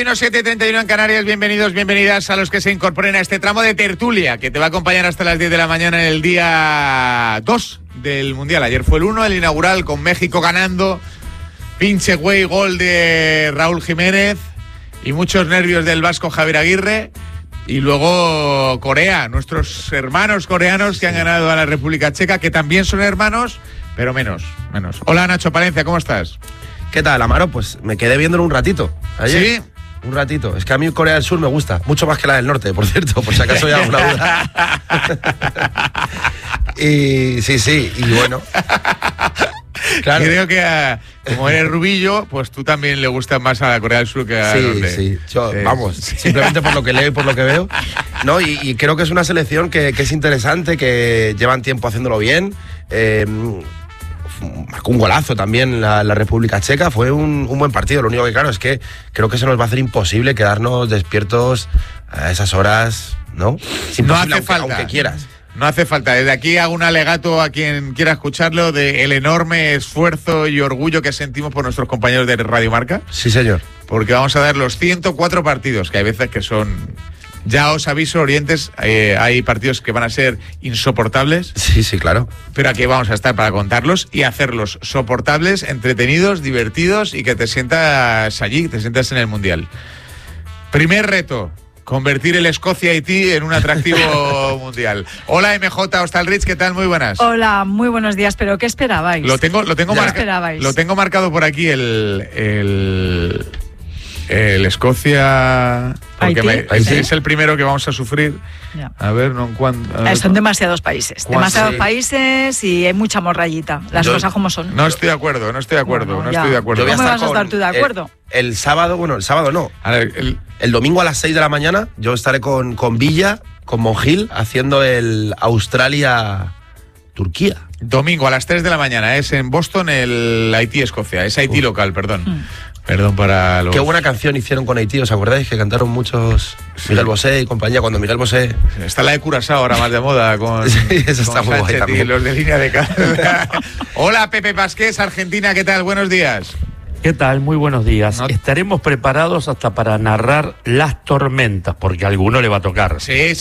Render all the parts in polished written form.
7:31 en Canarias, bienvenidos, bienvenidas a los que se incorporen a este tramo de tertulia que te va a acompañar hasta las 10 de la mañana en el día 2 del Mundial. Ayer fue el 1, el inaugural, con México ganando, pinche güey, gol de Raúl Jiménez y muchos nervios del vasco Javier Aguirre. Y luego Corea, nuestros hermanos coreanos que han ganado a la República Checa, que también son hermanos, pero menos. Hola Nacho Palencia, ¿cómo estás? ¿Qué tal, Amaro? Pues me quedé viéndolo un ratito ayer. ¿Sí? Un ratito. Es que a mí Corea del Sur me gusta, mucho más que la del Norte, por cierto, por si acaso hay alguna duda. Y sí, y bueno. Claro. Creo que como eres rubillo, pues tú también le gustas más a la Corea del Sur que a Norte. Sí. Vamos, simplemente por lo que leo y por lo que veo. No, y creo que es una selección que es interesante, que llevan tiempo haciéndolo bien. Marcó un golazo también la República Checa, fue un buen partido. Lo único que claro es que creo que se nos va a hacer imposible quedarnos despiertos a esas horas, ¿no? No hace falta, aunque quieras. No hace falta. Desde aquí hago un alegato a quien quiera escucharlo del enorme esfuerzo y orgullo que sentimos por nuestros compañeros de Radio Marca. Sí, señor. Porque vamos a dar los 104 partidos, que hay veces que son... Ya os aviso, oyentes, hay partidos que van a ser insoportables. Sí, claro. Pero aquí vamos a estar para contarlos y hacerlos soportables, entretenidos, divertidos y que te sientas allí, te sientas en el Mundial. Primer reto, convertir el Escocia-Haití en un atractivo mundial. Hola MJ Hostalrich, ¿qué tal? Muy buenas. Hola, muy buenos días, pero ¿qué esperabais? Lo tengo marcado por aquí el Escocia, porque es el primero que vamos a sufrir. Ya. A ver, no en cuánto. Son demasiados países países y hay mucha morrayita. Las cosas como son. No estoy de acuerdo. Bueno, ¿Cómo me vas a estar tú de acuerdo? El sábado no. A ver, el domingo a las 6 de la mañana yo estaré con Villa, con Monjil, haciendo el Australia-Turquía. Domingo a las 3 de la mañana es en Boston el Haití-Escocia. Es Haití local, perdón. Perdón para los... Qué buena canción hicieron con Haití, ¿os acordáis? Que cantaron muchos, Miguel Bosé y compañía, cuando Miguel Bosé... Está la de Curazao ahora más de moda con... Sí, eso está muy guay también. Y los de línea de cara. Hola, Pepe Pasqués, Argentina, ¿qué tal? Buenos días. ¿Qué tal? Muy buenos días. Estaremos preparados hasta para narrar las tormentas, porque a alguno le va a tocar. Sí.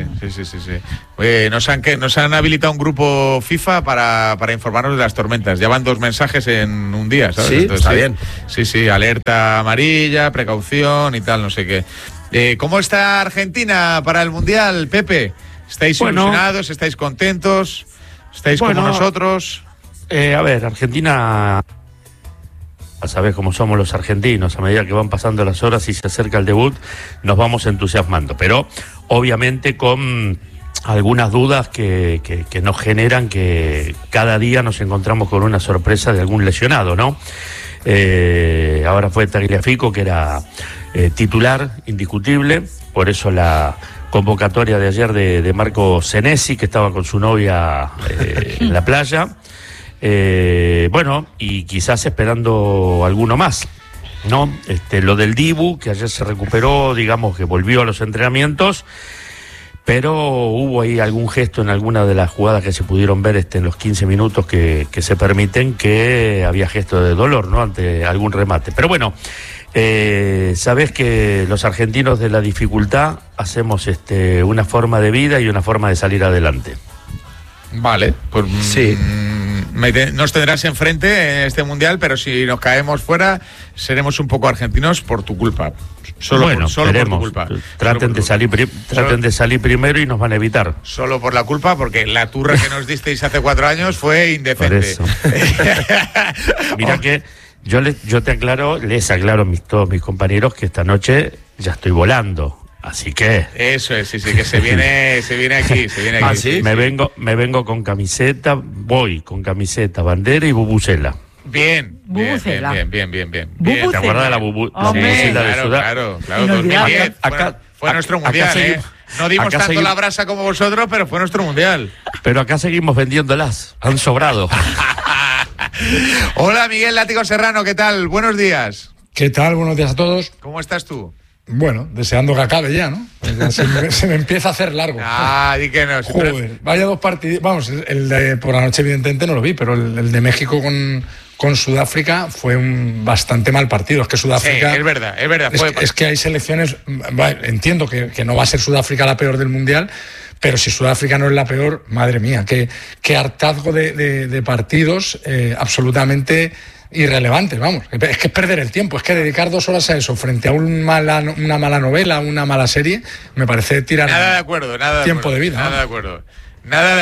Nos han habilitado un grupo FIFA para informarnos de las tormentas. Ya van 2 mensajes en un día, ¿sabes? Sí, entonces, está bien. Sí, alerta amarilla, precaución y tal, no sé qué. ¿Cómo está Argentina para el Mundial, Pepe? ¿Estáis ilusionados? ¿Estáis contentos? ¿Estáis como nosotros? A ver, Argentina... Sabés cómo somos los argentinos, a medida que van pasando las horas y se acerca el debut, nos vamos entusiasmando, pero obviamente con algunas dudas que nos generan que cada día nos encontramos con una sorpresa de algún lesionado, ¿no? Ahora fue Tagliafico, que era titular indiscutible, por eso la convocatoria de ayer de Marco Senesi, que estaba con su novia en la playa. Bueno, y quizás esperando alguno más, ¿no? Lo del Dibu, que ayer se recuperó, digamos que volvió a los entrenamientos, pero hubo ahí algún gesto en alguna de las jugadas que se pudieron ver en los 15 minutos que se permiten, que había gesto de dolor, ¿no? Ante algún remate. Pero bueno, sabés que los argentinos de la dificultad hacemos una forma de vida y una forma de salir adelante. Vale, pues sí. Nos tendrás enfrente en este Mundial, pero si nos caemos fuera, seremos un poco argentinos por tu culpa. Solo por tu culpa. Traten de salir primero y nos van a evitar. Solo por la culpa, porque la turra que nos disteis hace 4 años fue indecente. Mira que yo te aclaro, les aclaro a todos mis compañeros que esta noche ya estoy volando. Así que... Eso es, sí, que se viene aquí. ¿Ah, sí? Me vengo con camiseta, voy con camiseta, bandera y bubucela. Bien. Bubucela. Bien. ¿Te acuerdas de la bubucela de Sudán? Claro. 2010 fue nuestro Mundial, No dimos tanto la brasa como vosotros, pero fue nuestro Mundial. Pero acá seguimos vendiéndolas, han sobrado. Hola, Miguel Látigo Serrano, ¿qué tal? Buenos días. ¿Qué tal? Buenos días a todos. ¿Cómo estás tú? Bueno, deseando que acabe ya, ¿no? Se me empieza a hacer largo. Di que no. Joder, vaya 2 partidos. Vamos, el de por la noche evidentemente no lo vi, pero el de México con con Sudáfrica fue un bastante mal partido. Es que Sudáfrica... Sí, es verdad. Es que hay selecciones... Entiendo que no va a ser Sudáfrica la peor del Mundial, pero si Sudáfrica no es la peor, madre mía, qué hartazgo de partidos absolutamente irrelevantes, vamos. Es que es perder el tiempo, es que dedicar 2 horas a eso frente a una mala novela, una mala serie, me parece tirar tiempo de vida. Nada de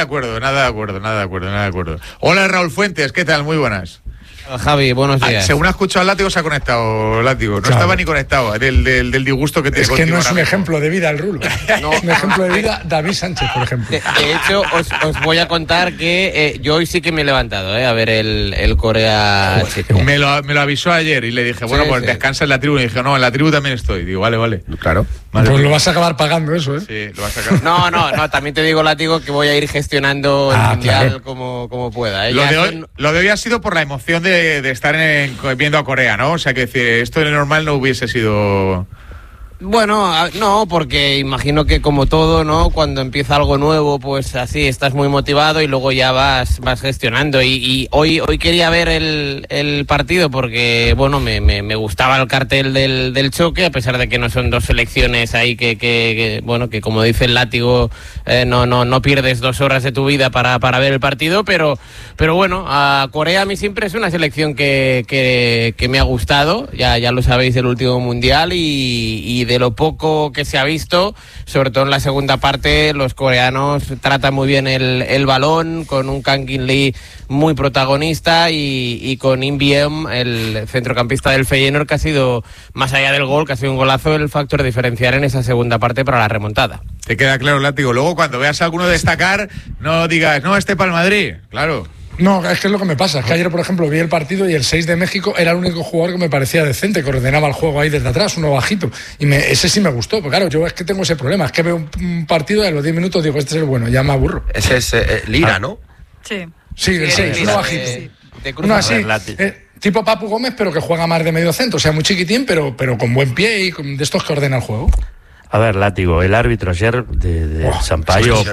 acuerdo. Hola, Raúl Fuentes, ¿qué tal? Muy buenas. Javi, buenos días. Según ha escuchado Látigo, se ha conectado Látigo. No estaba ni conectado del disgusto que tiene. Es que no es un ejemplo de vida el Rulo. No. Un ejemplo de vida David Sánchez, por ejemplo. De hecho, os voy a contar que yo hoy sí que me he levantado a ver el Corea. Me lo avisó ayer y le dije, bueno, pues descansa en la tribu. Y dije, no, en la tribu también estoy. Digo, vale. Claro. Vale, pues lo vas a acabar pagando eso, ¿eh? Sí, lo vas a acabar. No, también te digo, Látigo, que voy a ir gestionando el mundial como pueda. Lo de hoy ha sido por la emoción de estar viendo a Corea, ¿no? O sea, que esto de normal no hubiese sido... Bueno, no, porque imagino que como todo, ¿no? Cuando empieza algo nuevo, pues así estás muy motivado y luego ya vas gestionando. Y hoy quería ver el partido porque, bueno, me gustaba el cartel del choque, a pesar de que no son 2 selecciones ahí que como dice el Látigo, no pierdes 2 horas de tu vida para ver el partido, pero bueno, a Corea a mí siempre es una selección que me ha gustado, ya lo sabéis, el último mundial y de lo poco que se ha visto, sobre todo en la segunda parte, los coreanos tratan muy bien el balón, con un Kang In Lee muy protagonista y con In Biem, el centrocampista del Feyenoord, que ha sido, más allá del gol, que ha sido un golazo, el factor diferencial en esa segunda parte para la remontada. Te queda claro, Látigo. Luego, cuando veas a alguno destacar, no digas, no, para el Madrid. Claro. No, es que es lo que me pasa. Es que ayer, por ejemplo, vi el partido y el 6 de México era el único jugador que me parecía decente, que ordenaba el juego ahí desde atrás, uno bajito. Y ese sí me gustó. Porque claro, yo es que tengo ese problema. Es que veo un partido y a los 10 minutos digo, este es el bueno, ya me aburro. Ese es Lira, ¿no? Sí. Sí, el 6, uno bajito. Uno así, tipo Papu Gómez, pero que juega más de medio centro. O sea, muy chiquitín, pero con buen pie y de estos que ordena el juego. A ver, Látigo, el árbitro ayer de Sampaio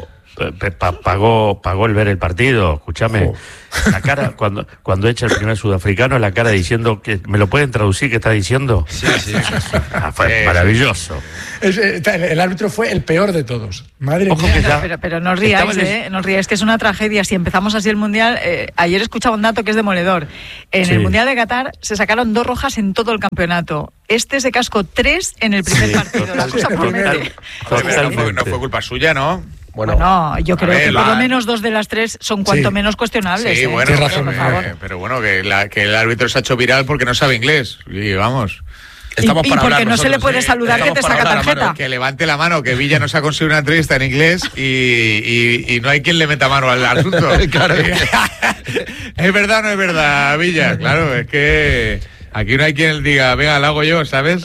pagó el ver el partido. Escúchame, la cara cuando echa el primer sudafricano, la cara diciendo que me lo pueden traducir, ¿qué está diciendo? Sí. Fue maravilloso. El árbitro fue el peor de todos. Madre mía. Pero no ríais, que es una tragedia. Si empezamos así el mundial, ayer escuchaba un dato que es demoledor. En el mundial de Qatar se sacaron 2 rojas en todo el campeonato. Se cascó 3 en el primer partido. La cosa promete. No fue culpa suya, ¿no? Bueno, yo creo que por lo menos 2 de las 3 son cuanto menos cuestionables. Sí, bueno, por favor. Pero bueno, que el árbitro se ha hecho viral porque no sabe inglés. Y vamos... Y porque no se le puede saludar que te saca tarjeta. Que levante la mano, que Villa nos ha conseguido una entrevista en inglés y no hay quien le meta mano al asunto. Claro. ¿Es verdad o no es verdad, Villa? Claro, es que... Aquí no hay quien diga, venga, lo hago yo, ¿sabes?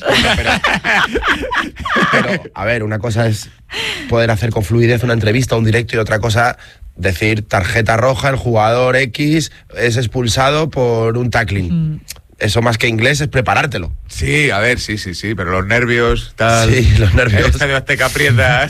Pero, a ver, una cosa es poder hacer con fluidez una entrevista, un directo, y otra cosa decir tarjeta roja, el jugador X es expulsado por un tackling. Eso más que inglés es preparártelo. Sí, a ver, sí, pero los nervios, tal... Sí, los nervios. El estadio Azteca aprieta.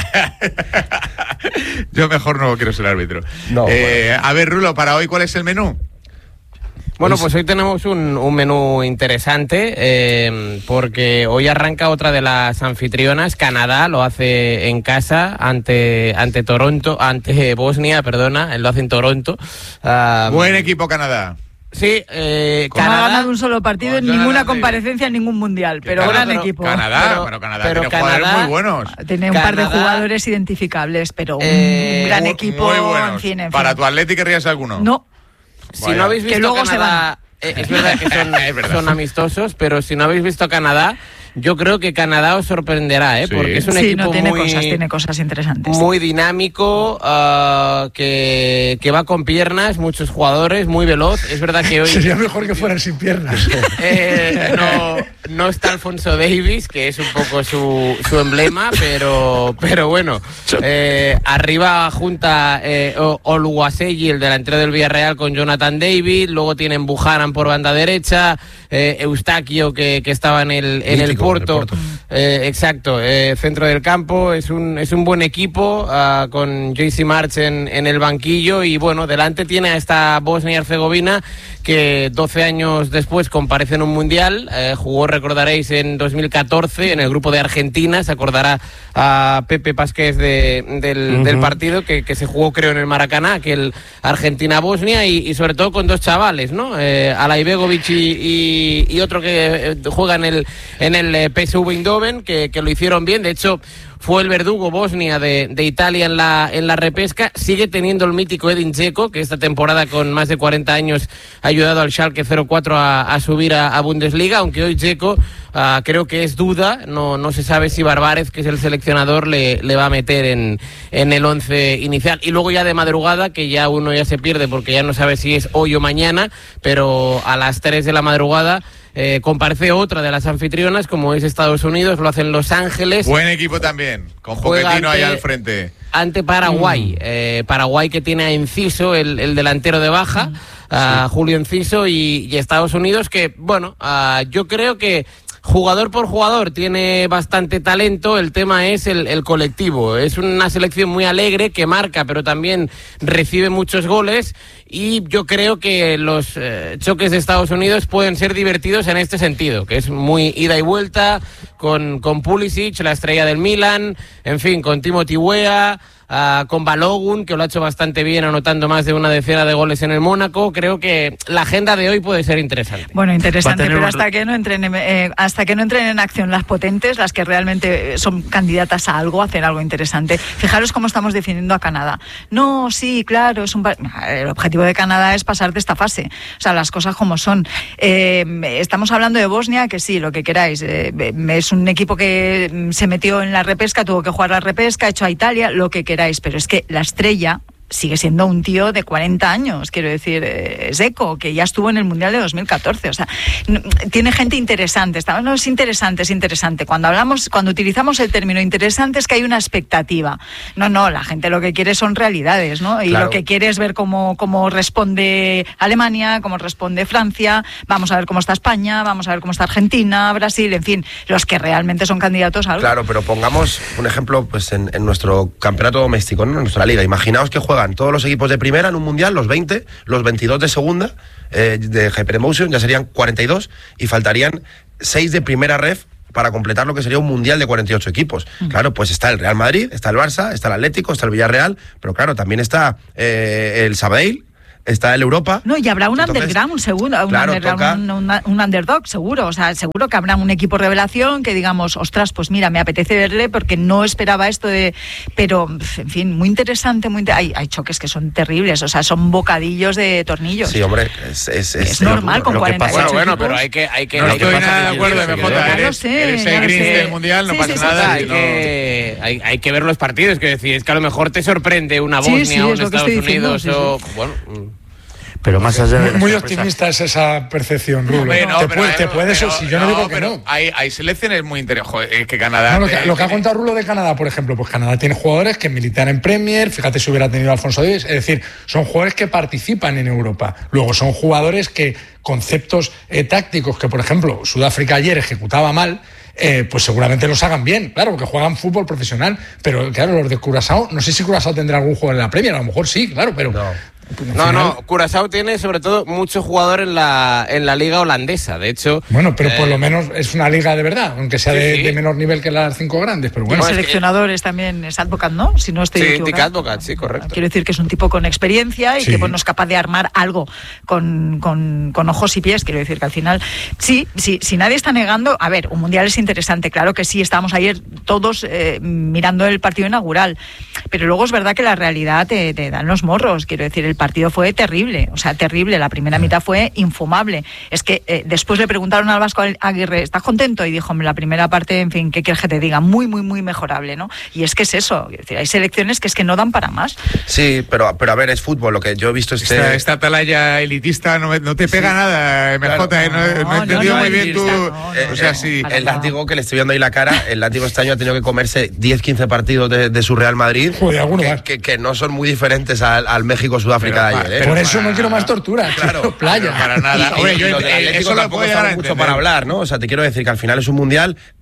Yo mejor no quiero ser árbitro. No, A ver, Rulo, para hoy, ¿cuál es el menú? Bueno, pues hoy tenemos un menú interesante porque hoy arranca otra de las anfitrionas. Canadá lo hace en casa ante Bosnia, él lo hace en Toronto. Buen equipo Canadá. Sí, Canadá ha ganado un solo partido en ninguna comparecencia en ningún mundial, pero gran equipo. Canadá tiene jugadores muy buenos. Tiene un par de jugadores identificables, pero un gran equipo. Muy buenos. ¿Para tu Atleti querrías alguno? No. Si no habéis visto luego Canadá, es verdad que son amistosos, pero si no habéis visto Canadá, yo creo que Canadá os sorprenderá, porque es un equipo tiene cosas interesantes. Muy dinámico, que va con piernas, muchos jugadores, muy veloz. Es verdad que hoy... Sería mejor que fueran sin piernas. No está Alfonso Davies, que es un poco su emblema, pero bueno, arriba junta Oluwaseyi, el delantero del Villarreal, con Jonathan David. Luego tienen Buchanan por banda derecha, Eustaquio, que estaba en el Porto. Exacto, centro del campo, es un buen equipo, con JC March en el banquillo, y bueno, delante tiene a esta Bosnia y Herzegovina que 12 años después comparece en un mundial. Jugó, recordaréis, en 2014 en el grupo de Argentina. Se acordará a Pepe Pasquez del partido que se jugó, creo, en el Maracaná, aquel Argentina-Bosnia, y sobre todo con dos chavales, ¿no? Alaibegovic y otro que juega en el PSV Eindhoven, que lo hicieron bien. De hecho, fue el verdugo Bosnia de Italia en la repesca. Sigue teniendo el mítico Edin Dzeko, que esta temporada, con más de 40 años, ha ayudado al Schalke 04 a subir a Bundesliga, aunque hoy Dzeko creo que es duda. No se sabe si Barbárez, que es el seleccionador, le va a meter en el 11 inicial. Y luego ya de madrugada, que ya uno ya se pierde porque ya no sabe si es hoy o mañana, pero a las 3 de la madrugada comparece otra de las anfitrionas, como es Estados Unidos. Lo hacen Los Ángeles. Buen equipo también, con Pochettino ahí al frente. Ante Paraguay. Paraguay, que tiene a Enciso, el delantero de baja, Julio Enciso, y Estados Unidos, que, bueno, yo creo que jugador por jugador tiene bastante talento. El tema es el colectivo. Es una selección muy alegre, que marca, pero también recibe muchos goles. Y yo creo que los choques de Estados Unidos pueden ser divertidos en este sentido, que es muy ida y vuelta, con Pulisic, la estrella del Milan, en fin, con Timothy Weah, con Balogun, que lo ha hecho bastante bien, anotando más de una decena de goles en el Mónaco. Creo que la agenda de hoy puede ser interesante. Bueno, interesante, pero hasta que no entren en acción las potentes, las que realmente son candidatas a algo, hacer algo interesante. Fijaros cómo estamos definiendo a Canadá. No, sí, claro, el objetivo de Canadá es pasar de esta fase. O sea, las cosas como son. Estamos hablando de Bosnia, que sí, lo que queráis. Es un equipo que se metió en la repesca, tuvo que jugar la repesca, hecho a Italia, lo que queráis, pero es que la estrella sigue siendo un tío de 40 años, quiero decir, Dzeko, que ya estuvo en el Mundial de 2014. O sea, tiene gente interesante. No, es interesante. Cuando utilizamos el término interesante, es que hay una expectativa. No, la gente lo que quiere son realidades, ¿no? Y claro, lo que quiere es ver cómo responde Alemania, cómo responde Francia, vamos a ver cómo está España, vamos a ver cómo está Argentina, Brasil, en fin, los que realmente son candidatos a algo. Claro, pero pongamos un ejemplo, pues en nuestro campeonato doméstico, ¿no? En nuestra liga. Imaginaos que juegan todos los equipos de primera en un mundial, los 20, los 22 de segunda, de Hyperemotion, ya serían 42, y faltarían 6 de primera ref para completar lo que sería un mundial de 48 equipos. Claro, pues está el Real Madrid, está el Barça, está el Atlético, está el Villarreal, pero claro, también está el Sabadell, está el Europa. No, y habrá un underground, seguro, un underdog, seguro. O sea, seguro que habrá un equipo revelación que digamos, ostras, pues mira, me apetece verle porque no esperaba esto de... Pero, en fin, muy interesante, hay choques que son terribles, o sea, son bocadillos de tornillos. Sí, hombre, es normal con 48 bueno, pero hay que no estoy nada de acuerdo, MJ, eres el Grinch del Mundial, no pasa nada. Hay que ver los partidos, que decir, es que a lo mejor te sorprende una Bosnia o un Estados Unidos o... Bueno... Pero más allá de muy optimista es esa percepción, Rulo. Te puedes, si yo no digo que no. Hay selecciones muy interesantes. Que Canadá. No, lo que ha contado Rulo de Canadá, por ejemplo, pues Canadá tiene jugadores que militan en Premier. Fíjate si hubiera tenido a Alfonso Davies. Es decir, son jugadores que participan en Europa. Luego son jugadores que conceptos tácticos que, por ejemplo, Sudáfrica ayer ejecutaba mal. Pues seguramente los hagan bien, claro, porque juegan fútbol profesional, pero claro, los de Curazao, no sé si Curazao tendrá algún jugador en la Premier, a lo mejor sí, claro, pero... No, Curazao tiene sobre todo mucho jugador en la liga holandesa, de hecho... Bueno, pero por lo menos es una liga de verdad, aunque sea de menor nivel que las 5 grandes, pero bueno. El seleccionador es también Advocat, ¿no? Si no estoy equivocado. Sí, Advocat, sí, correcto. Quiero decir que es un tipo con experiencia y que bueno, es capaz de armar algo con ojos y pies, quiero decir que al final... Sí, si nadie está negando... A ver, un mundial es interesante, claro que sí, estábamos ayer todos mirando el partido inaugural, pero luego es verdad que la realidad te dan los morros, quiero decir, el partido fue terrible, o sea, terrible. La primera mitad fue infumable. Es que después le preguntaron al Vasco Aguirre, ¿estás contento? Y dijo, la primera parte, en fin, ¿qué quieres que te diga? Muy, muy, muy mejorable, ¿no? Y es que es eso. Es decir, hay selecciones que es que no dan para más. Sí, pero a ver, es fútbol. Lo que yo he visto es que... Esta atalaya elitista no te pega nada, MJ. Claro, no he entendido muy bien tú... o sea, sí. El látigo que le estoy viendo ahí la cara, el látigo este año ha tenido que comerse 10-15 partidos de su Real Madrid. Joder, que no son muy diferentes al México-Sudáfrica de ayer. Por eso no quiero más tortura, claro, playa. Para nada. Eso lo puedo llegar a mucho para hablar, ¿no? O sea, te quiero decir que al final es un mundial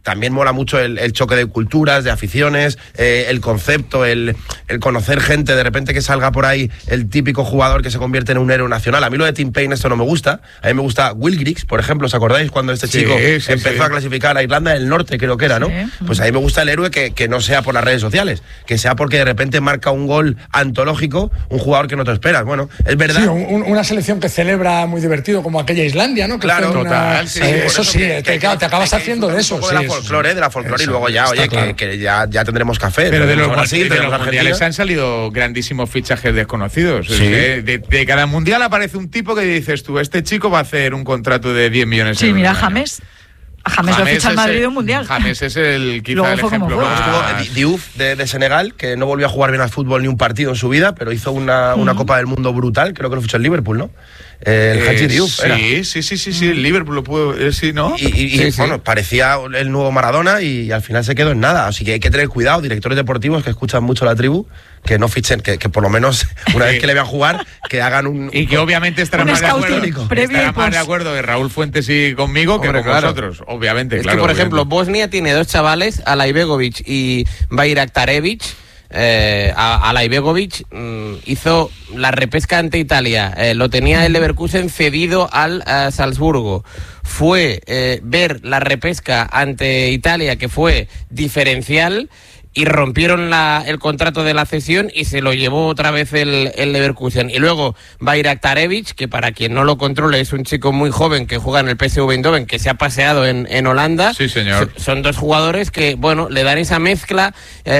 también mola mucho el choque de culturas, de aficiones, el concepto, el conocer gente, de repente que salga por ahí el típico jugador que se convierte en un héroe nacional. A mí lo de Tim Payne esto no me gusta. A mí me gusta Will Griggs, por ejemplo, ¿os acordáis? Cuando este chico empezó a clasificar a Irlanda del Norte, creo que era, ¿no? Pues a mí me gusta el héroe que no sea por las redes sociales, que sea porque de repente marca un gol antológico, un jugador que no te esperas. Bueno, es verdad. Sí, una selección que celebra muy divertido, como aquella Islandia, ¿no? Que claro, total. Eso sí, claro, te acabas haciendo de eso. De la folclore, y luego ya, oye, claro. que ya tendremos café. Pero de los tenemos mundiales han salido grandísimos fichajes desconocidos. Sí. De cada mundial aparece un tipo que dices tú, este chico va a hacer un contrato de 10 millones de euros. Sí, mira, James. A James lo ficha el Madrid de un mundial. James es quizá el ejemplo más... Diouf de Senegal, que no volvió a jugar bien al fútbol ni un partido en su vida, pero hizo una Copa del Mundo brutal, creo que lo fichó el Liverpool, ¿no? El Hadji Diouf. Sí, el Liverpool lo pudo, sí, ¿no? Y bueno, parecía el nuevo Maradona y al final se quedó en nada. Así que hay que tener cuidado, directores deportivos que escuchan mucho la tribu, que no fichen, que por lo menos una vez que le vean jugar, que hagan un... Y que obviamente estarán más de acuerdo de Raúl Fuentes y conmigo que con nosotros, obviamente. Es que, por ejemplo, Bosnia tiene dos chavales, Alaibegovic y Bayraktarevic. Alaibegovic hizo la repesca ante Italia, lo tenía el Leverkusen cedido al Salzburgo. Fue ver la repesca ante Italia, que fue diferencial, y rompieron el contrato de la cesión y se lo llevó otra vez el Leverkusen. Y luego Bayraktarevic, que para quien no lo controle es un chico muy joven que juega en el PSV Eindhoven, que se ha paseado en Holanda. Sí, señor. Son dos jugadores que, bueno, le dan esa mezcla,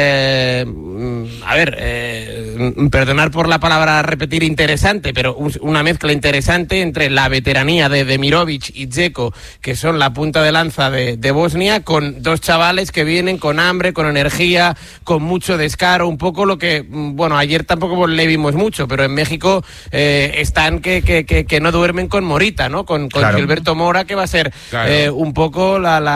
perdonar por la palabra repetir interesante, pero una mezcla interesante entre la veteranía de Demirovic y Dzeko, que son la punta de lanza de Bosnia, con dos chavales que vienen con hambre, con energía, con mucho descaro, un poco lo que, bueno, ayer tampoco le vimos mucho, pero en México están que no duermen con Morita, ¿no? Con Gilberto Mora, que va a ser un poco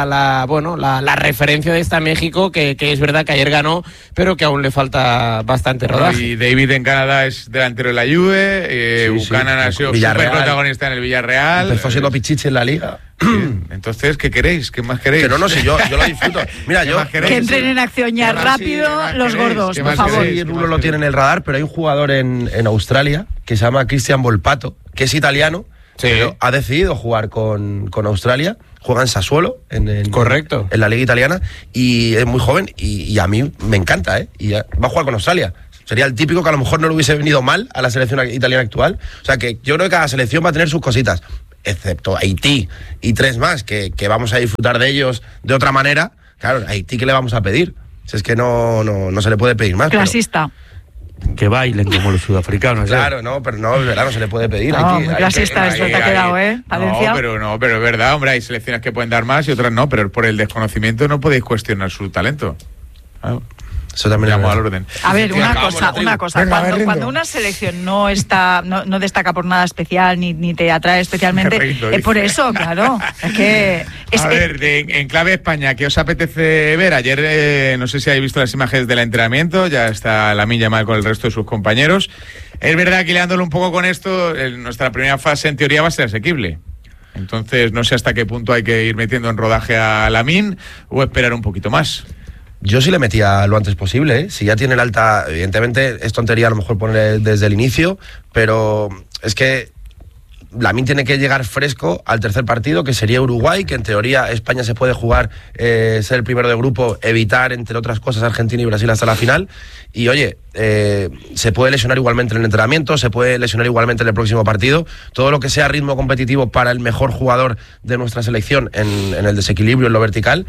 la referencia de esta México, que es verdad que ayer ganó, pero que aún le falta bastante rodaje. Y David en Canadá es delantero de la Juve, Buchanan ha sido súper protagonista en el Villarreal. Empezó siendo pichichi en la Liga. Entonces, ¿qué queréis? ¿Qué más queréis? Que no sé, yo lo disfruto. Mira, que entren en acción ya rápido los gordos, por favor. Sí, Rulo lo tiene en el radar, pero hay un jugador en Australia que se llama Cristian Volpato, que es italiano, pero ha decidido jugar con Australia. Juega en Sassuolo, correcto, en la Liga Italiana, y es muy joven y a mí me encanta, y va a jugar con Australia. Sería el típico que a lo mejor no le hubiese venido mal a la selección italiana actual. O sea que yo creo que cada selección va a tener sus cositas, excepto Haití y 3 más, que vamos a disfrutar de ellos de otra manera. Claro, a Haití, ¿qué le vamos a pedir? Si es que no se le puede pedir más. Clasista. Que bailen como los sudafricanos. Claro, no, pero no, es verdad, no se le puede pedir. No, clasista, esto te ha quedado, Palencia. No, pero es verdad, hombre, hay selecciones que pueden dar más y otras no, pero por el desconocimiento no podéis cuestionar su talento. Claro. Eso también llamo al orden. A ver, una cosa. Venga, cuando una selección no destaca por nada especial ni te atrae especialmente, es por eso, claro. Es que en clave España, ¿qué os apetece ver? Ayer no sé si habéis visto las imágenes del entrenamiento, ya está Lamine Yamal con el resto de sus compañeros. Es verdad que liándolo un poco con esto, nuestra primera fase en teoría va a ser asequible. Entonces no sé hasta qué punto hay que ir metiendo en rodaje a Lamine o esperar un poquito más. Yo sí le metía lo antes posible, ¿eh? Si ya tiene el alta, evidentemente es tontería a lo mejor poner desde el inicio, pero es que Lamine tiene que llegar fresco al tercer partido, que sería Uruguay, que en teoría España se puede jugar, ser el primero de grupo, evitar, entre otras cosas, Argentina y Brasil hasta la final. Y oye, se puede lesionar igualmente en el entrenamiento, se puede lesionar igualmente en el próximo partido. Todo lo que sea ritmo competitivo para el mejor jugador de nuestra selección en el desequilibrio, en lo vertical,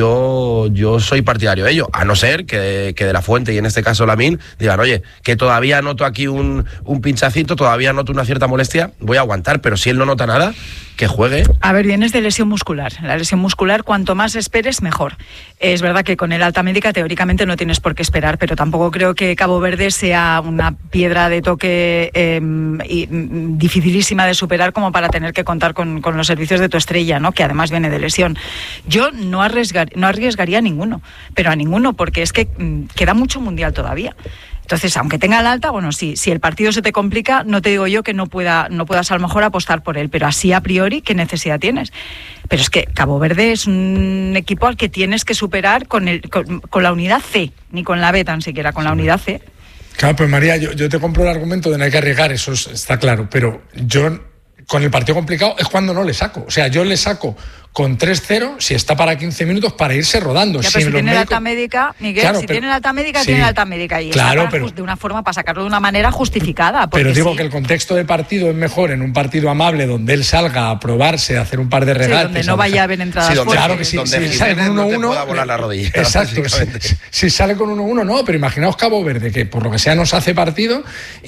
yo soy partidario de ello, a no ser que De la Fuente y en este caso Lamine digan, oye, que todavía noto aquí un pinchacito, todavía noto una cierta molestia, voy a aguantar, pero si él no nota nada, que juegue. A ver, vienes de lesión muscular. La lesión muscular, cuanto más esperes, mejor. Es verdad que con el alta médica teóricamente no tienes por qué esperar, pero tampoco creo que Cabo Verde sea una piedra de toque dificilísima de superar como para tener que contar con los servicios de tu estrella, ¿no? Que además viene de lesión. Yo no arriesgaría a ninguno, pero a ninguno, porque es que queda mucho mundial todavía. Entonces, aunque tenga el alta, bueno, si el partido se te complica, no te digo yo que no puedas a lo mejor apostar por él, pero así a priori, ¿qué necesidad tienes? Pero es que Cabo Verde es un equipo al que tienes que superar con la unidad C, ni con la B tan siquiera, con la unidad C. Claro, pues María, yo te compro el argumento de no hay que arriesgar, eso está claro, pero yo con el partido complicado es cuando no le saco. O sea, yo le saco con 3-0 si está para 15 minutos para irse rodando. Ya, pero si tiene la alta médica, Miguel, claro, tiene la alta médica, sí, tiene la alta médica. Y claro, está de una forma para sacarlo de una manera justificada. Pero digo que el contexto de partido es mejor en un partido amable donde él salga a probarse, a hacer un par de regates. Donde no vaya a haber entradas fuertes. Claro que sí, donde si sale con 1-1... No pueda volar la rodilla. Exacto, si sale con 1-1 no, pero imaginaos Cabo Verde, que por lo que sea nos hace partido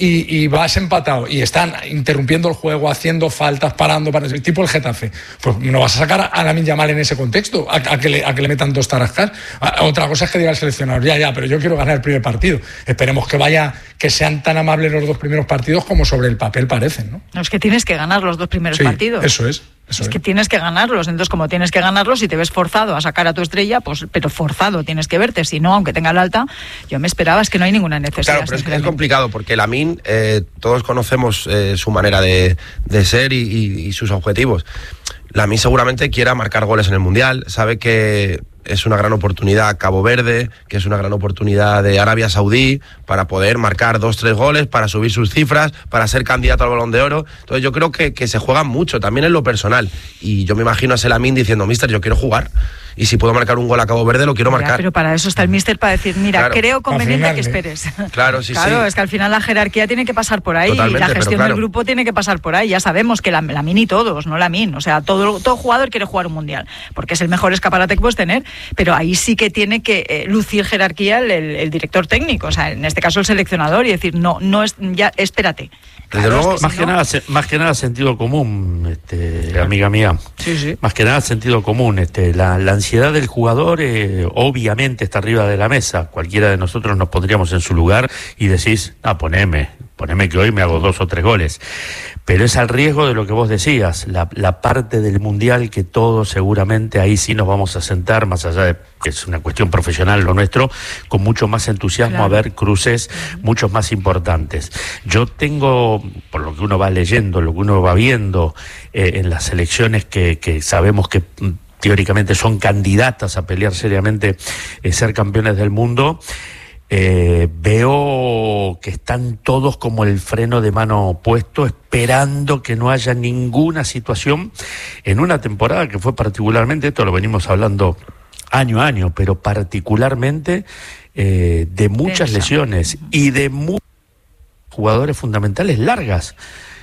y vas empatado y están interrumpiendo el juego, haciendo faltas, parando, tipo el Getafe. Pues no vas a sacar a Lamine Yamal en ese contexto, a que le metan 2 tarascas. Otra cosa es que diga el seleccionador, ya, pero yo quiero ganar el primer partido. Esperemos que sean tan amables los 2 primeros partidos como sobre el papel parecen, ¿no? No, es que tienes que ganar los 2 primeros partidos. Eso es. Es que tienes que ganarlos, entonces como tienes que ganarlos, si te ves forzado a sacar a tu estrella, pues pero forzado tienes que verte, si no, aunque tenga el alta, yo me esperaba, es que no hay ninguna necesidad. Claro, pero es que es complicado, porque Lamine, todos conocemos su manera de ser y sus objetivos. Lamine seguramente quiera marcar goles en el Mundial, sabe que es una gran oportunidad Cabo Verde, que es una gran oportunidad de Arabia Saudí para poder marcar 2-3 goles, para subir sus cifras, para ser candidato al Balón de Oro. Entonces yo creo que se juegan mucho, también en lo personal. Y yo me imagino a ese Lamine diciendo, míster, yo quiero jugar. Y si puedo marcar un gol a Cabo Verde, lo quiero marcar. Pero para eso está el míster, para decir, mira, claro, creo conveniente que esperes. Claro, sí. Es que al final la jerarquía tiene que pasar por ahí. Totalmente, y la gestión claro, del grupo tiene que pasar por ahí. Ya sabemos que Lamine y todos, no Lamine. O sea, todo jugador quiere jugar un Mundial, porque es el mejor escaparate que puedes tener. Pero ahí sí que tiene que lucir jerarquía el director técnico. O sea, en este caso el seleccionador, y decir, no es, ya, espérate. Desde luego, más que nada sentido común, amiga mía. Sí. Más que nada sentido común. La ansiedad del jugador obviamente está arriba de la mesa. Cualquiera de nosotros nos pondríamos en su lugar y decís, poneme que hoy me hago 2 o 3 goles. Pero es al riesgo de lo que vos decías, la parte del Mundial que todos seguramente ahí sí nos vamos a sentar, más allá de que es una cuestión profesional lo nuestro, con mucho más entusiasmo, claro, a ver cruces muchos más importantes. Yo tengo, por lo que uno va leyendo, lo que uno va viendo en las selecciones que sabemos que teóricamente son candidatas a pelear seriamente ser campeones del mundo, veo que están todos como el freno de mano puesto, esperando que no haya ninguna situación en una temporada que fue particularmente, esto lo venimos hablando año a año, pero particularmente de muchas lesiones y de muchos jugadores fundamentales largas.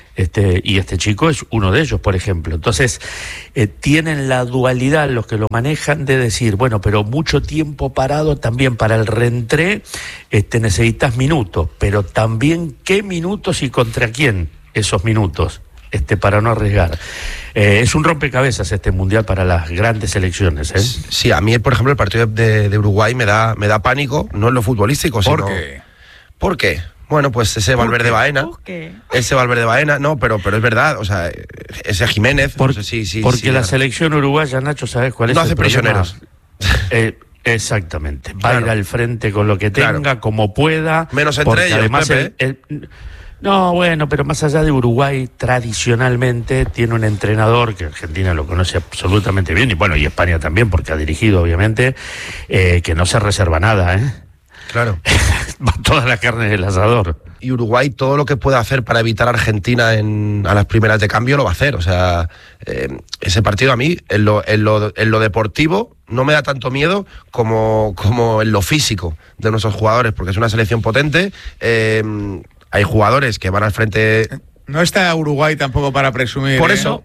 Y este chico es uno de ellos, por ejemplo. Entonces, tienen la dualidad los que lo manejan de decir, bueno, pero mucho tiempo parado también para el reentré, necesitas minutos, pero también qué minutos y contra quién esos minutos, para no arriesgar. Es un rompecabezas este Mundial para las grandes selecciones, ¿eh? Sí, a mí, por ejemplo, el partido de Uruguay me da pánico, no en lo futbolístico, sino... ¿Por qué? Bueno, pues ese Valverde Baena. Ese Valverde Baena, no, pero es verdad, o sea, ese Jiménez, no sé si porque la selección uruguaya, Nacho, ¿sabes cuál es? No hace prisioneros. Exactamente, va a ir al frente con lo que tenga, como pueda. Menos entre ellos, además Pepe. No, bueno, pero más allá de Uruguay, tradicionalmente tiene un entrenador que Argentina lo conoce absolutamente bien, y bueno, y España también, porque ha dirigido, obviamente, que no se reserva nada, ¿eh? Claro. Va toda la carne del asador. Y Uruguay todo lo que pueda hacer para evitar a Argentina a las primeras de cambio lo va a hacer. O sea, ese partido a mí, en lo deportivo, no me da tanto miedo como en lo físico de nuestros jugadores, porque es una selección potente. Hay jugadores que van al frente... No está Uruguay tampoco para presumir. Por eso,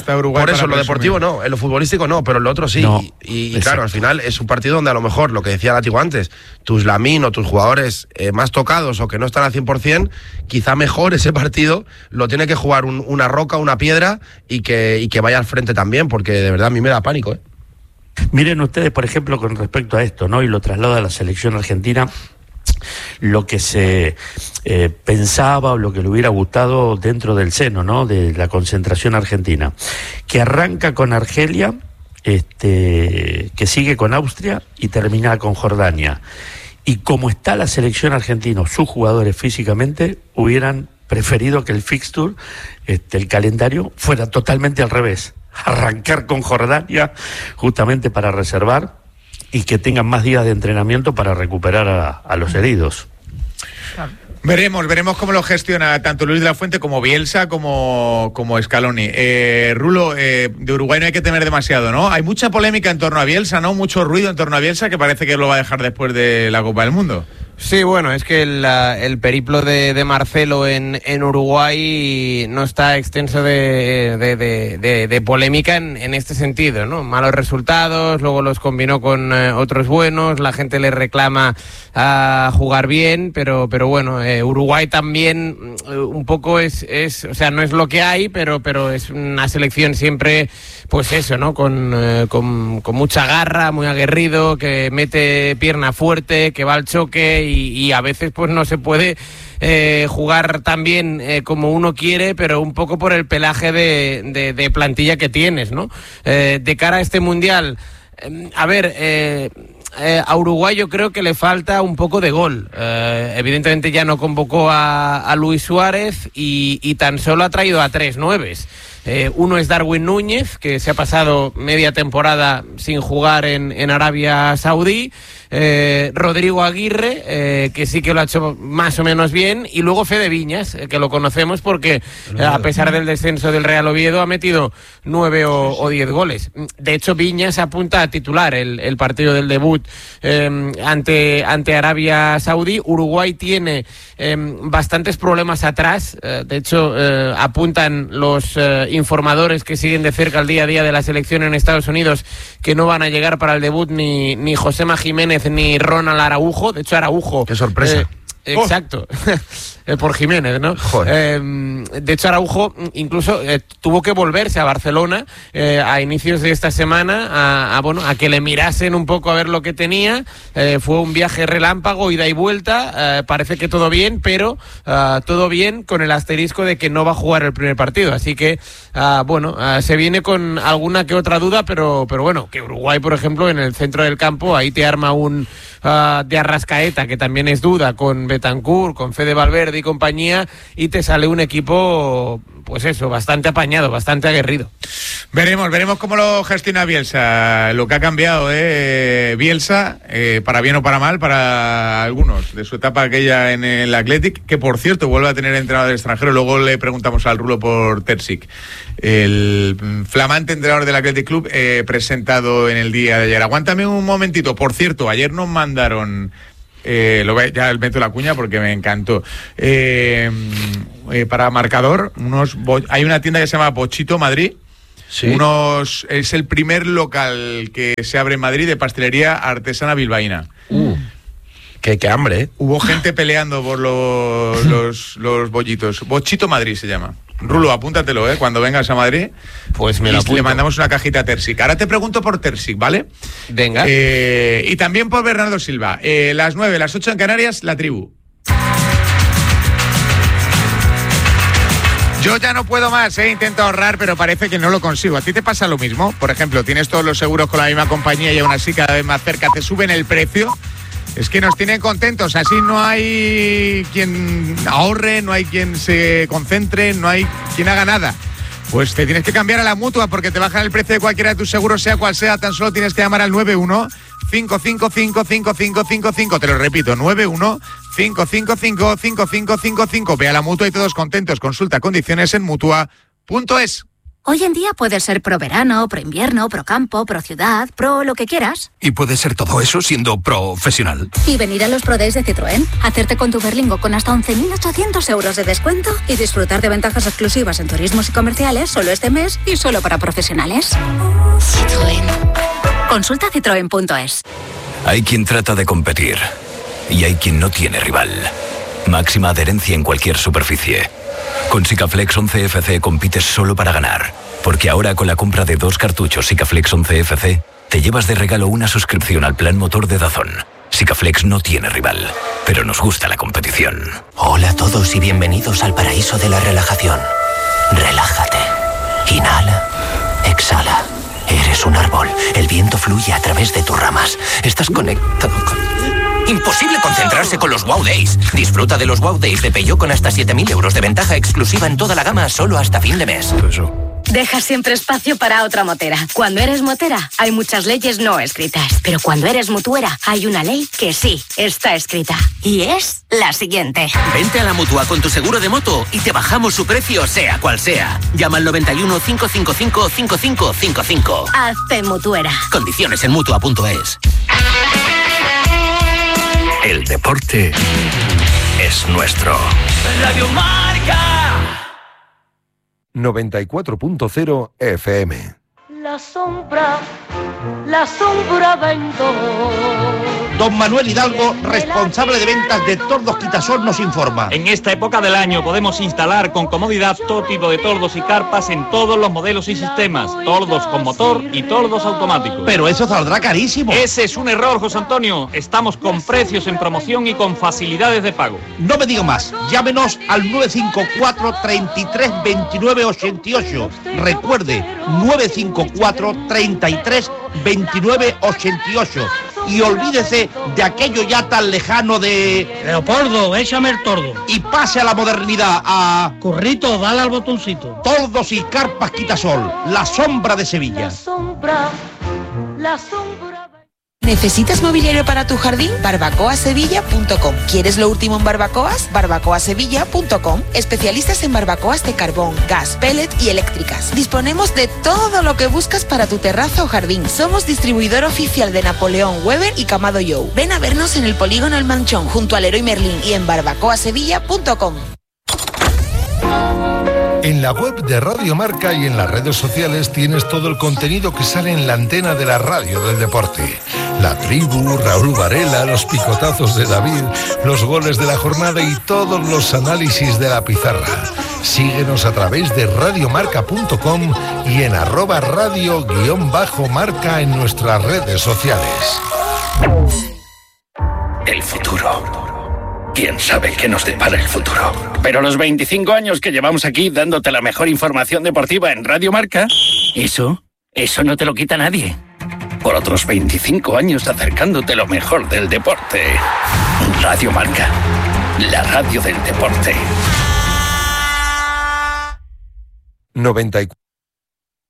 en lo deportivo no, en lo futbolístico no, pero en lo otro sí. No, y claro, al final es un partido donde a lo mejor, lo que decía Látigo antes, tus Lamine o tus jugadores más tocados o que no están al 100%, quizá mejor ese partido lo tiene que jugar una roca, una piedra y que vaya al frente también, porque de verdad a mí me da pánico, ¿eh? Miren ustedes, por ejemplo, con respecto a esto, ¿no? Y lo traslada a la selección argentina, lo que se pensaba o lo que le hubiera gustado dentro del seno, ¿no?, de la concentración argentina, que arranca con Argelia, que sigue con Austria y termina con Jordania. Y como está la selección argentina, sus jugadores físicamente hubieran preferido que el fixture, el calendario, fuera totalmente al revés. Arrancar con Jordania justamente para reservar y que tengan más días de entrenamiento para recuperar a los heridos. Veremos cómo lo gestiona tanto Luis de la Fuente como Bielsa como Scaloni. Rulo, de Uruguay no hay que temer demasiado, ¿no? Hay mucha polémica en torno a Bielsa, ¿no? Mucho ruido en torno a Bielsa, que parece que lo va a dejar después de la Copa del Mundo. Sí, bueno, es que el periplo de Marcelo en Uruguay no está extenso de polémica en este sentido, ¿no? Malos resultados, luego los combinó con otros buenos, la gente le reclama a jugar bien, pero bueno, Uruguay también un poco es, o sea, no es lo que hay, pero es una selección siempre, pues eso, ¿no? Con mucha garra, muy aguerrido, que mete pierna fuerte, que va al choque y a veces pues no se puede jugar tan bien como uno quiere, pero un poco por el pelaje de plantilla que tienes, ¿no? De cara a este Mundial, a Uruguay yo creo que le falta un poco de gol. Evidentemente ya no convocó a Luis Suárez y tan solo ha traído a 3 nueves. Uno es Darwin Núñez, que se ha pasado media temporada sin jugar en Arabia Saudí. Rodrigo Aguirre, que sí que lo ha hecho más o menos bien, y luego Fede Viñas, que lo conocemos porque a pesar del descenso del Real Oviedo ha metido 9 o 10 goles. De hecho, Viñas apunta a titular el partido del debut ante Arabia Saudí. Uruguay tiene bastantes problemas atrás. De hecho, apuntan los informadores que siguen de cerca el día a día de la selección en Estados Unidos que no van a llegar para el debut ni Josema Jiménez ni Ronald Araujo. De hecho, Araujo... ¡Qué sorpresa! Exacto, por Jiménez, ¿no? De hecho, Araujo incluso tuvo que volverse a Barcelona a inicios de esta semana a que le mirasen un poco a ver lo que tenía. Fue un viaje relámpago, ida y vuelta. Parece que todo bien, pero todo bien con el asterisco de que no va a jugar el primer partido. Así que, se viene con alguna que otra duda, pero bueno, que Uruguay, por ejemplo, en el centro del campo, ahí te arma un de Arrascaeta, que también es duda, con Betancur, con Fede Valverde y compañía, y te sale un equipo, pues eso, bastante apañado, bastante aguerrido. Veremos cómo lo gestiona Bielsa, lo que ha cambiado Bielsa, para bien o para mal, para algunos, de su etapa aquella en el Athletic, que por cierto vuelve a tener entrenador extranjero. Luego le preguntamos al Rulo por Terzic, el flamante entrenador del Athletic Club, presentado en el día de ayer. Aguántame un momentito, por cierto, ayer nos mandaron... ya meto la cuña porque me encantó. Para marcador, hay una tienda que se llama Bochito Madrid. Sí. Es el primer local que se abre en Madrid de pastelería artesana bilbaína. Qué hambre, ¿eh? Hubo gente peleando por los bollitos. Bochito Madrid se llama. Rulo, apúntatelo, cuando vengas a Madrid. Pues me lo apunto. Le mandamos una cajita a Terzic. Ahora te pregunto por Terzic, ¿vale? Venga. Y también por Bernardo Silva. Las 9, las 8 en Canarias, la tribu. Yo ya no puedo más, intento ahorrar, pero parece que no lo consigo. ¿A ti te pasa lo mismo? Por ejemplo, tienes todos los seguros con la misma compañía y aún así cada vez más cerca te suben el precio. Es que nos tienen contentos, así no hay quien ahorre, no hay quien se concentre, no hay quien haga nada. Pues te tienes que cambiar a la Mutua porque te bajan el precio de cualquiera de tus seguros, sea cual sea. Tan solo tienes que llamar al 91-555-5555. Te lo repito, 91-555-5555. Ve a la Mutua y todos contentos. Consulta condiciones en Mutua.es. Hoy en día puedes ser pro verano, pro invierno, pro campo, pro ciudad, pro lo que quieras. Y puedes ser todo eso siendo profesional. Y venir a los Pro Days de Citroën, hacerte con tu Berlingo con hasta 11.800 euros de descuento y disfrutar de ventajas exclusivas en turismos y comerciales solo este mes y solo para profesionales. Citroën. Consulta citroen.es. Hay quien trata de competir y hay quien no tiene rival. Máxima adherencia en cualquier superficie. Con Sikaflex 11FC compites solo para ganar, porque ahora con la compra de 2 cartuchos Sikaflex 11FC te llevas de regalo una suscripción al plan motor de DAZN. Sikaflex no tiene rival, pero nos gusta la competición. Hola a todos y bienvenidos al paraíso de la relajación. Relájate. Inhala. Exhala. Eres un árbol. El viento fluye a través de tus ramas. Estás conectado con... Imposible concentrarse con los Wow Days. Disfruta de los Wow Days de Peugeot con hasta 7.000 euros de ventaja exclusiva en toda la gama solo hasta fin de mes. Deja siempre espacio para otra motera. Cuando eres motera, hay muchas leyes no escritas. Pero cuando eres mutuera, hay una ley que sí está escrita. Y es la siguiente. Vente a la Mutua con tu seguro de moto y te bajamos su precio sea cual sea. Llama al 91 555 5555. Hazte mutuera. Condiciones en Mutua.es. El deporte es nuestro. Radio Marca 94.0 FM. La sombra vendo. Don Manuel Hidalgo, responsable de ventas de Tordos Quitasol, nos informa. En esta época del año podemos instalar con comodidad todo tipo de tordos y carpas en todos los modelos y sistemas. Tordos con motor y tordos automáticos. Pero eso saldrá carísimo. Ese es un error, José Antonio. Estamos con precios en promoción y con facilidades de pago. No me diga más. Llámenos al 954 33 29 88. Recuerde, 954 33 29 88. Y olvídese de aquello ya tan lejano de... Leopoldo, échame el tordo. Y pase a la modernidad, a... Corrito, dale al botoncito. Tordos y carpas Quitasol, la sombra de Sevilla. La sombra. ¿Necesitas mobiliario para tu jardín? barbacoasevilla.com. ¿Quieres lo último en barbacoas? barbacoasevilla.com. Especialistas en barbacoas de carbón, gas, pellet y eléctricas. Disponemos de todo lo que buscas para tu terraza o jardín. Somos distribuidor oficial de Napoleón, Weber y Camado Joe. Ven a vernos en el polígono El Manchón, junto al Leroy Merlin, y en barbacoasevilla.com. En la web de Radio Marca y en las redes sociales tienes todo el contenido que sale en la antena de la radio del deporte. La tribu, Raúl Varela, los picotazos de David, los goles de la jornada y todos los análisis de la pizarra. Síguenos a través de radiomarca.com y en @radio_marca en nuestras redes sociales. El futuro. ¿Quién sabe qué nos depara el futuro? Pero los 25 años que llevamos aquí dándote la mejor información deportiva en Radio Marca, eso no te lo quita nadie. Por otros 25 años acercándote lo mejor del deporte. Radio Marca, la radio del deporte. 94.